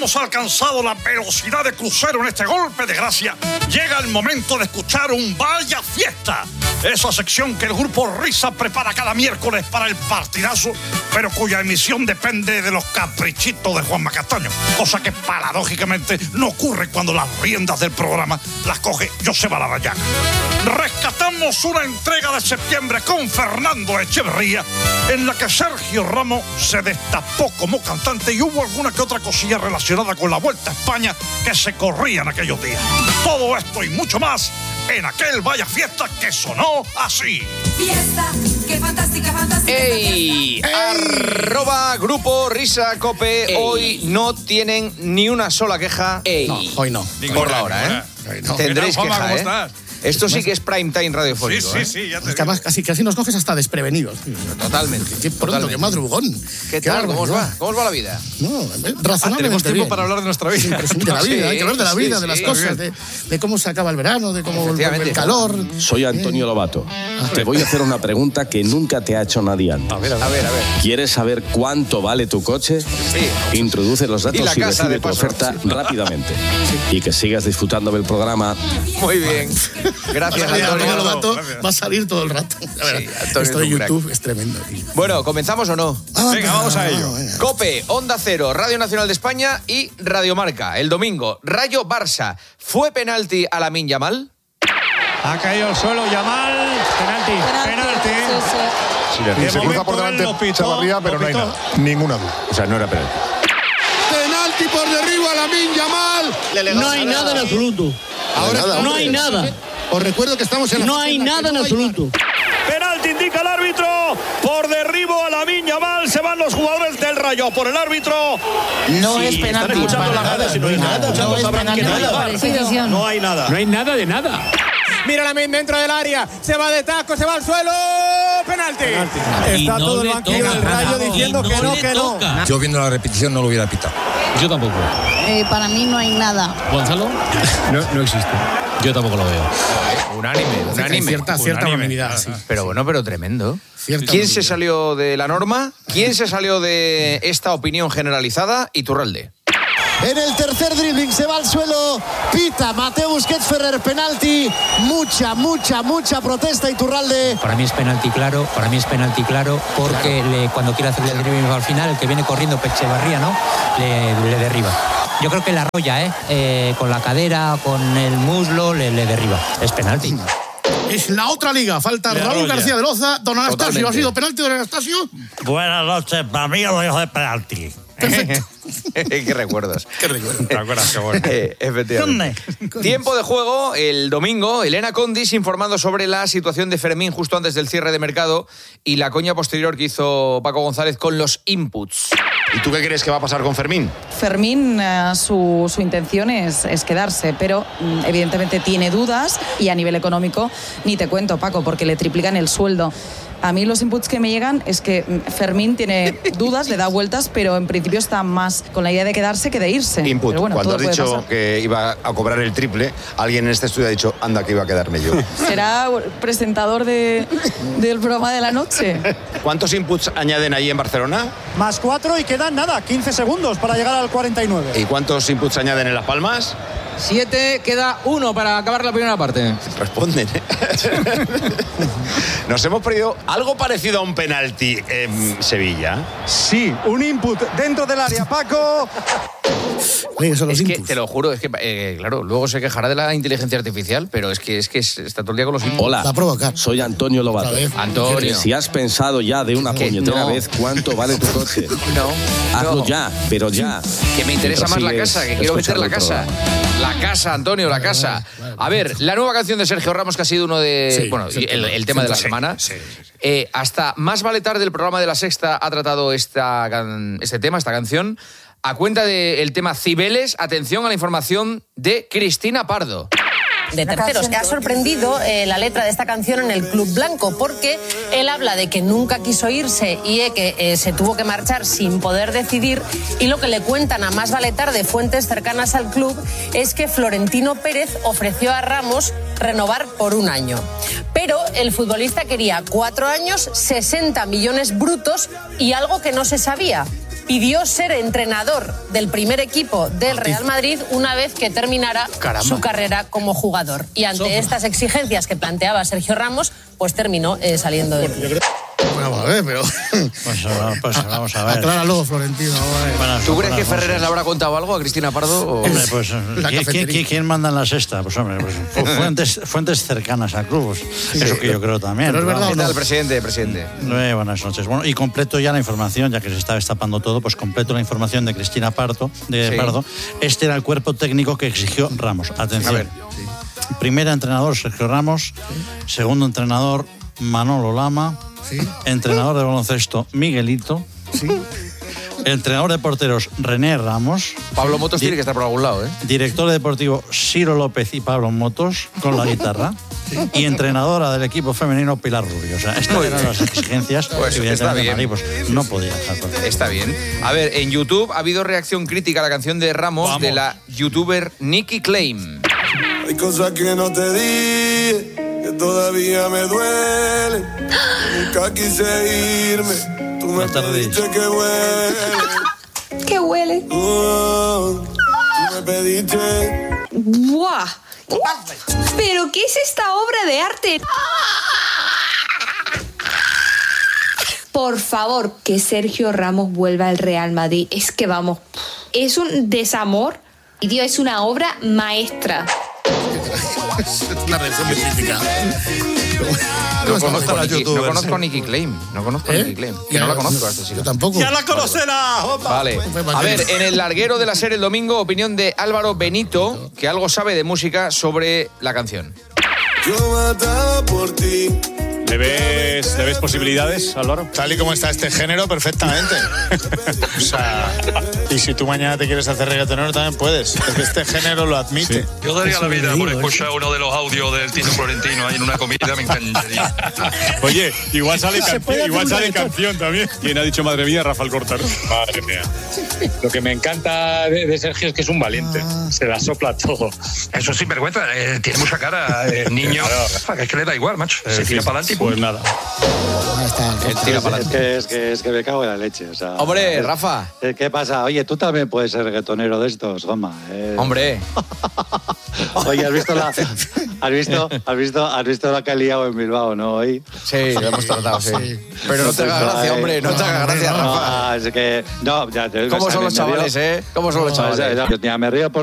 hemos alcanzado la velocidad de crucero en este golpe de gracia, llega el momento de escuchar un Vaya Fiesta. Esa sección que el Grupo Risa prepara cada miércoles para el partidazo, pero cuya emisión depende de los caprichitos de Juanma Castaño, cosa que paradójicamente no ocurre cuando las riendas del programa las coge Joseba Larrañaga. Rescatamos una entrega de septiembre con Fernando Echeverría, en la que Sergio Ramos se destapó como cantante y hubo alguna que otra cosilla relacionada con la Vuelta a España que se corría en aquellos días. Todo esto y mucho más en aquel Vaya Fiesta que sonó así. Fiesta, qué fantástica, fantástica. ¡Ey! Arroba Grupo Risa Cope. Ey. Hoy no tienen ni una sola queja. Ey. No, hoy no. Por la hora, ¿eh? No. Tendréis ¿Cómo queja, estás? Esto sí que es prime time radiofónico. Sí, ya te es que además casi nos coges hasta desprevenidos. Totalmente. Qué pronto, qué madrugón. ¿Qué tal? ¿Cómo os va? ¿Cómo os va la vida? No, razonablemente tenemos tiempo bien. para hablar de nuestra vida. Sí, de la vida, hay que hablar de la vida, de las cosas, bien. de cómo se acaba el verano, de cómo vuelve el calor. Soy Antonio Lobato. Te voy a hacer una pregunta que nunca te ha hecho nadie antes. A ver. ¿Quieres saber cuánto vale tu coche? Sí. Introduce los datos y recibe tu paso. oferta rápidamente. Y que sigas disfrutando del programa. Muy bien. Gracias, Antonio. Lobato va a salir todo el rato. Esto de YouTube es tremendo. Bueno, ¿comenzamos o no? Venga, vamos a ello. Cope, Onda Cero, Radio Nacional de España y Radio Marca. El domingo, Rayo Barça. ¿Fue penalti a Lamine Yamal? Ha caído al suelo Yamal. Penalti. Sí. Se cruza por delante Chavarría, pero no hay nada. Ninguna duda. O sea, no era penalti. Penalti por derribo a Lamine Yamal. No hay nada en absoluto. Ahora no hay nada. Os recuerdo que estamos en la... No hay nada en absoluto. Penalti indica el árbitro. Por derribo a Lamine Yamal. Se van los jugadores del Rayo por el árbitro. No es penalti. Están escuchando la radio. Si no hay nada. No es penalti. No hay nada. No hay nada de nada. Mira Lamine dentro del área. Se va de taco, se va al suelo. Penalti. Está todo el banquillo del Rayo diciendo que no. Yo viendo la repetición no lo hubiera pitado. Yo tampoco. Para mí no hay nada. ¿Gonzalo? No existe. Yo tampoco lo veo. Unánime. Cierta unanimidad, sí. Pero tremendo. ¿Quién se salió de la norma? ¿Quién se salió de esta opinión generalizada? Iturralde. En el tercer dribbling se va al suelo. Pita Mateo Busquets Ferrer. Penalti. Mucha protesta Iturralde. Para mí es penalti claro. Porque cuando quiere hacer el dribbling al final, el que viene corriendo Echeverría, ¿no? Le derriba. Yo creo que la arrolla, con la cadera, con el muslo, le derriba. Es penalti. Es la otra liga. Falta Raúl García de Loza. Don Anastasio. Totalmente. ¿Ha sido penalti, don Anastasio? Buenas noches, para mí lo dejo de penalti. Perfecto. Qué recuerdos. Qué recuerdo. ¿Te acuerdas? Qué bueno. Efectivamente. Tiempo de juego, el domingo, Elena Condis informando sobre la situación de Fermín justo antes del cierre de mercado y la coña posterior que hizo Paco González con los inputs. ¿Y tú qué crees que va a pasar con Fermín? Fermín, su intención es quedarse, pero evidentemente tiene dudas y a nivel económico ni te cuento, Paco, porque le triplican el sueldo. A mí los inputs que me llegan es que Fermín tiene dudas, le da vueltas, pero en principio está más con la idea de quedarse que de irse. Input. Pero bueno, Cuando has todo puede dicho pasar. que iba a cobrar el triple, alguien en este estudio ha dicho, anda, que iba a quedarme yo. ¿Será presentador del programa de la noche? ¿Cuántos inputs añaden ahí en Barcelona? Más 4 y quedan 15 segundos para llegar al 49. ¿Y cuántos inputs añaden en Las Palmas? 7, queda 1 para acabar la primera parte. Responden, ¿eh? Nos hemos perdido algo parecido a un penalti en Sevilla. Sí, un input dentro del área, Paco. Oye, son los Es que, inputs. te lo juro, es que, claro, luego se quejará de la inteligencia artificial, pero es que está todo el día con los inputs. Hola, Va a provocar. soy Antonio Lobato. Otra vez. Antonio. Si has pensado ya de una puñetera no. vez cuánto vale tu coche, hazlo No. ya, pero ya. Que me interesa más la casa, que quiero meter la casa. La casa, Antonio, la casa. A ver, la nueva canción de Sergio Ramos, que ha sido uno de... Sí, bueno, sí, el tema de la sí, semana. sí. Hasta Más vale tarde, el programa de La Sexta ha tratado este tema, esta canción, a cuenta del tema Cibeles. Atención a la información de Cristina Pardo. De terceros. Ha sorprendido la letra de esta canción en el Club Blanco, porque él habla de que nunca quiso irse y que se tuvo que marchar sin poder decidir, y lo que le cuentan a Más vale tarde fuentes cercanas al club es que Florentino Pérez ofreció a Ramos renovar por 1 año. Pero el futbolista quería 4 años, 60 millones brutos y algo que no se sabía: pidió ser entrenador del primer equipo del Real Madrid una vez que terminara su carrera como jugador. Y ante estas exigencias que planteaba Sergio Ramos, pues terminó saliendo del club. Bueno, a ver, pero... Pues vamos a ver. Acláralo, Florentino. ¿Tú crees que Ferreras le habrá contado algo a Cristina Pardo? O... Hombre, pues ¿quién manda en la sexta? Pues hombre, fuentes cercanas al club. Pues, eso que yo creo también. Pero es verdad, ¿qué tal, presidente? Buenas noches. Bueno, y completo ya la información, ya que se está destapando todo, pues completo la información de Cristina Pardo. Este era el cuerpo técnico que exigió Ramos. Atención. A ver. Primer entrenador, Sergio Ramos. Segundo entrenador, Manolo Lama. Entrenador de baloncesto, Miguelito. Entrenador de porteros, René Ramos. Pablo Motos tiene que estar por algún lado, ¿eh? Director deportivo, Ciro López y Pablo Motos, con la guitarra. Y entrenadora del equipo femenino, Pilar Rubio. O sea, estas eran las exigencias. Pues está bien. Madrid, pues, no podía dejar. Está bien. A ver, en YouTube ha habido reacción crítica a la canción de Ramos de la youtuber Nikki Claim. Hay cosas que no te di, que todavía me duele. Nunca quise irme. Tú me pediste que huele. ¿Qué huele? Tú me pediste. ¡Buah! ¿Pero qué es esta obra de arte? Por favor, que Sergio Ramos vuelva al Real Madrid. Es que vamos, es un desamor y Dios, es una obra maestra. Es una reacción muy crítica. No conozco a Nikki Claim. No conozco a Nikki Claim. Que no la conozco a esta chica. Yo tampoco. ¡Ya la conocerá! Vale. A ver, en el larguero de la serie el domingo, opinión de Álvaro Benito, que algo sabe de música sobre la canción. Yo mataba por ti. ¿Le ves posibilidades, Álvaro? Tal y como está este género, perfectamente. O sea, y si tú mañana te quieres hacer reggaetonero, también puedes. Es que este género lo admite. Sí. Yo daría la vida por escuchar uno de los audios del Tino Florentino ahí en una comida, me encantaría. Oye, igual sale canción también. ¿Quién ha dicho madre mía? Rafael Cortar. Madre mía. Lo que me encanta de Sergio es que es un valiente. Se la sopla todo. Eso es sinvergüenza. Tiene mucha cara. Niño. Es que le da igual, macho. Se tira para adelante y pues nada. Es que me cago en la leche. O sea, hombre, Rafa. ¿Qué pasa? Oye, tú también puedes ser reggaetonero de estos, Goma. Hombre. Oye, ¿has visto la que ha liado en Bilbao, no? Hoy. Sí, lo hemos tratado, sí. Pero no te hagas gracia, hombre. No te hagas gracia, Rafa. Es que... No, ya te... ¿Cómo son los chavales, eh? ¿Cómo son los chavales? Me río por